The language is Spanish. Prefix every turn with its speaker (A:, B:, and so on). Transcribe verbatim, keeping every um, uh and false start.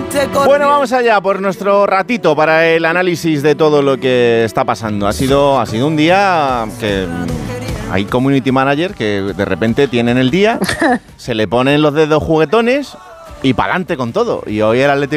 A: Bueno, vamos allá por nuestro ratito para el análisis de todo lo que está pasando. Ha sido, ha sido un día que hay community manager que de repente tienen el día, se le ponen los dedos juguetones y pa'lante con todo. Y hoy el Atlético